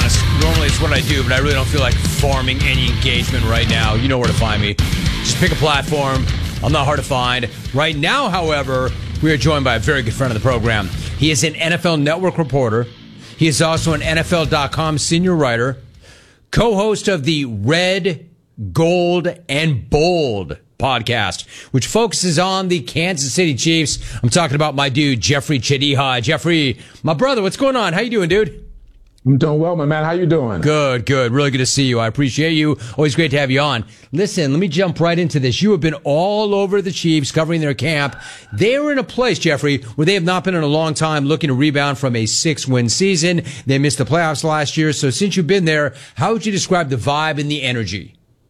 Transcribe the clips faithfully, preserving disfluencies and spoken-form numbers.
honest. Normally it's what I do, but I really don't feel like farming any engagement right now. You know where to find me. Just pick a platform. I'm not hard to find. Right now, however, we are joined by a very good friend of the program. He is an N F L Network reporter. He is also an N F L dot com senior writer, co-host of the Red, Gold, and Bold podcast, which focuses on the Kansas City Chiefs. I'm talking about my dude, Jeffrey Chadiha. Jeffrey, my brother, what's going on? How you doing, dude? I'm doing well, my man. How you doing? Good, good. Really good to see you. I appreciate you. Always great to have you on. Listen, let me jump right into this. You have been all over the Chiefs covering their camp. They are in a place, Jeffrey, where they have not been in a long time, looking to rebound from a six-win season. They missed the playoffs last year. So since you've been there, how would you describe the vibe and the energy?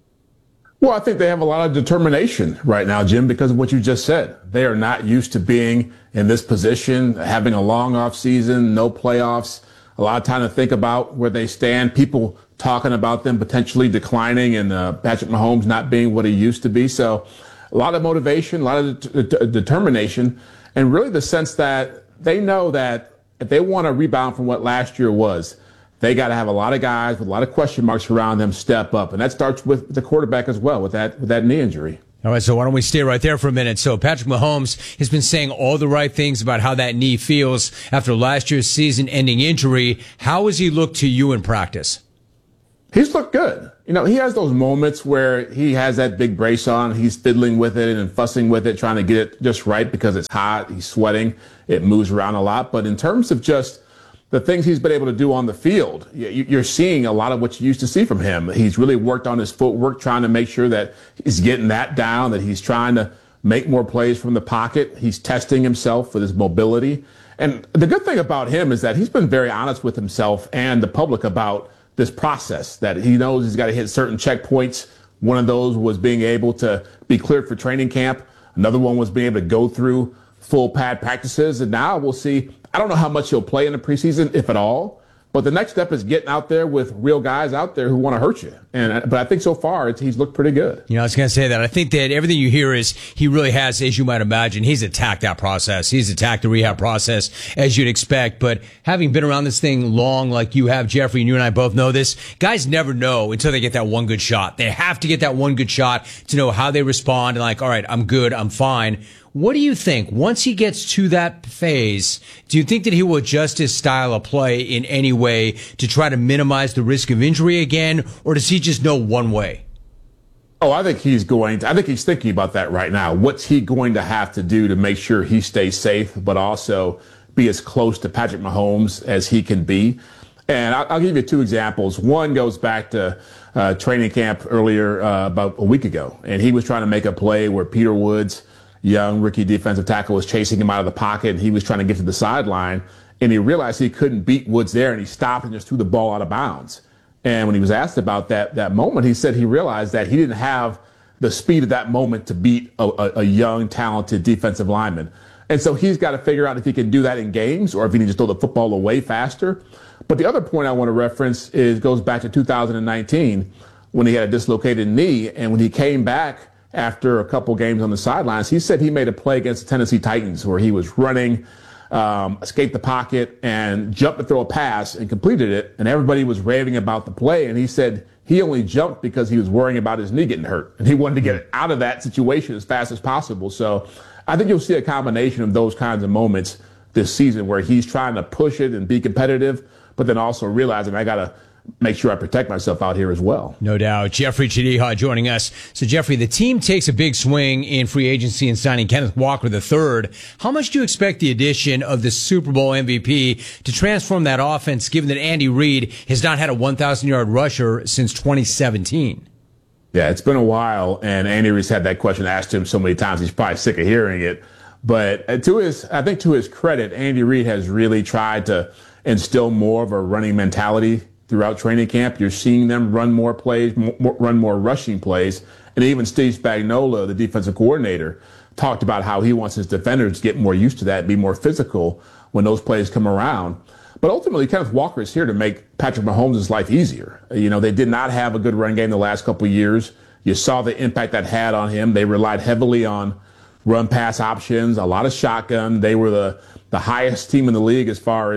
Well, I think they have a lot of determination right now, Jim, because of what you just said. They are not used to being in this position, having a long off season, no playoffs. A lot of time to think about where they stand. People talking about them potentially declining and uh, Patrick Mahomes not being what he used to be. So a lot of motivation, a lot of de- de- determination, and really the sense that they know that if they want to rebound from what last year was, they got to have a lot of guys with a lot of question marks around them step up. And that starts with the quarterback as well with that, with that knee injury. All right, so why don't we stay right there for a minute? So Patrick Mahomes has been saying all the right things about how that knee feels after last year's season-ending injury. How has he looked to you in practice? He's looked good. You know, he has those moments where he has that big brace on. He's fiddling with it and fussing with it, trying to get it just right because it's hot. He's sweating. It moves around a lot. But in terms of just the things he's been able to do on the field, you're seeing a lot of what you used to see from him. He's really worked on his footwork, trying to make sure that he's getting that down, that he's trying to make more plays from the pocket. He's testing himself with his mobility. And the good thing about him is that he's been very honest with himself and the public about this process, that he knows he's got to hit certain checkpoints. One of those was being able to be cleared for training camp. Another one was being able to go through full pad practices. And now we'll see. I don't know how much he'll play in the preseason, if at all. But the next step is getting out there with real guys out there who want to hurt you. And but I think so far it's, he's looked pretty good. You know, I was going to say that. I think that everything you hear is he really has, as you might imagine, he's attacked that process. He's attacked the rehab process as you'd expect. But having been around this thing long like you have, Jeffrey, and you and I both know this, guys never know until they get that one good shot. They have to get that one good shot to know how they respond and like, all right, I'm good, I'm fine. What do you think? Once he gets to that phase, do you think that he will adjust his style of play in any way to try to minimize the risk of injury again, or does he just know one way? Oh, I think he's going to, I think he's thinking about that right now. What's he going to have to do to make sure he stays safe, but also be as close to Patrick Mahomes as he can be? And I'll, I'll give you two examples. One goes back to uh, training camp earlier, uh, about a week ago, and he was trying to make a play where Peter Woods, young rookie defensive tackle, was chasing him out of the pocket, and he was trying to get to the sideline, and he realized he couldn't beat Woods there, and he stopped and just threw the ball out of bounds. And when he was asked about that that moment, he said he realized that he didn't have the speed at that moment to beat a, a, a young, talented defensive lineman. And so he's got to figure out if he can do that in games or if he can just throw the football away faster. But the other point I want to reference is goes back to two thousand nineteen when he had a dislocated knee, and when he came back after a couple games on the sidelines, he said he made a play against the Tennessee Titans where he was running, um, escaped the pocket, and jumped to throw a pass and completed it. And everybody was raving about the play. And he said he only jumped because he was worrying about his knee getting hurt. And he wanted to get out of that situation as fast as possible. So I think you'll see a combination of those kinds of moments this season where he's trying to push it and be competitive, but then also realizing I got to make sure I protect myself out here as well. No doubt. Jeffrey Chadiha joining us. So, Jeffrey, the team takes a big swing in free agency and signing Kenneth Walker the third. How much do you expect the addition of the Super Bowl M V P to transform that offense, given that Andy Reid has not had a one thousand yard rusher since twenty seventeen? Yeah, it's been a while, and Andy Reid's had that question asked to him so many times, he's probably sick of hearing it. But to his, I think to his credit, Andy Reid has really tried to instill more of a running mentality throughout training camp. You're seeing them run more plays, more, run more rushing plays. And even Steve Spagnuolo, the defensive coordinator, talked about how he wants his defenders to get more used to that, be more physical when those plays come around. But ultimately, Kenneth Walker is here to make Patrick Mahomes' life easier. You know, they did not have a good run game the last couple of years. You saw the impact that had on him. They relied heavily on run pass options, a lot of shotgun. They were the, the highest team in the league as far as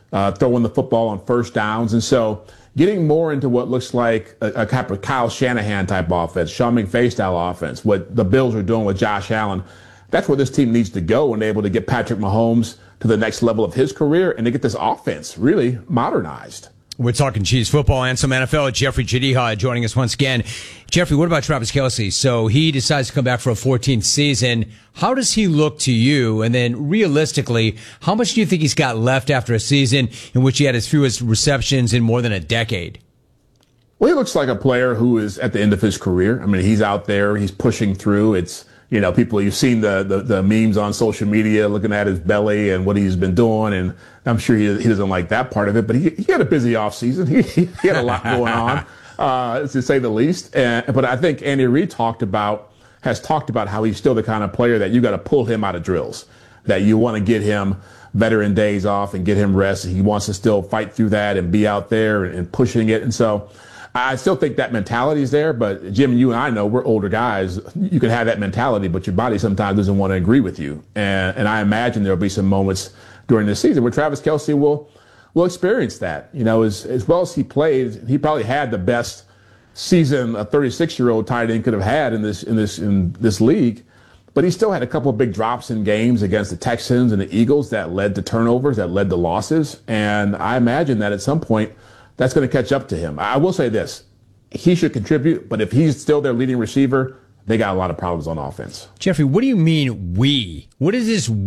uh, throwing the football on first downs. And so getting more into what looks like a, a type of Kyle Shanahan type offense, Sean McVay style offense, what the Bills are doing with Josh Allen, that's where this team needs to go and able to get Patrick Mahomes to the next level of his career and to get this offense really modernized. We're talking Chiefs football and some N F L. Jeffrey Chadiha joining us once again. Jeffrey, what about Travis Kelce? So he decides to come back for a fourteenth season. How does he look to you? And then realistically, how much do you think he's got left after a season in which he had his fewest receptions in more than a decade? Well, he looks like a player who is at the end of his career. I mean, he's out there. He's pushing through. It's, you know, people, you've seen the, the, the memes on social media looking at his belly and what he's been doing. And I'm sure he, he doesn't like that part of it, but he, he had a busy offseason. He, he had a lot going on, uh, to say the least. And, but I think Andy Reid talked about, has talked about how he's still the kind of player that you got to pull him out of drills, that you want to get him veteran days off and get him rest. He wants to still fight through that and be out there and, and pushing it. And so I still think that mentality is there, but Jim, you and I know we're older guys. You can have that mentality, but your body sometimes doesn't want to agree with you. And, and I imagine there'll be some moments during this season where Travis Kelce will will experience that. You know, as as well as he played, he probably had the best season a thirty-six-year-old tight end could have had in this in this in this league. But he still had a couple of big drops in games against the Texans and the Eagles that led to turnovers, that led to losses. And I imagine that at some point, that's going to catch up to him. I will say this. He should contribute, but if he's still their leading receiver, they got a lot of problems on offense. Jeffrey, what do you mean we? What is this